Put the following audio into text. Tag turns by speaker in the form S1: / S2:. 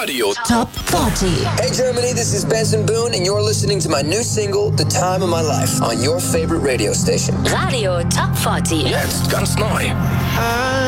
S1: Radio
S2: Top 40.
S3: Hey Germany, this is Benson Boone and you're listening to my new single, The Time of My Life, on your favorite radio station.
S2: Radio Top 40.
S1: jetzt ganz neu.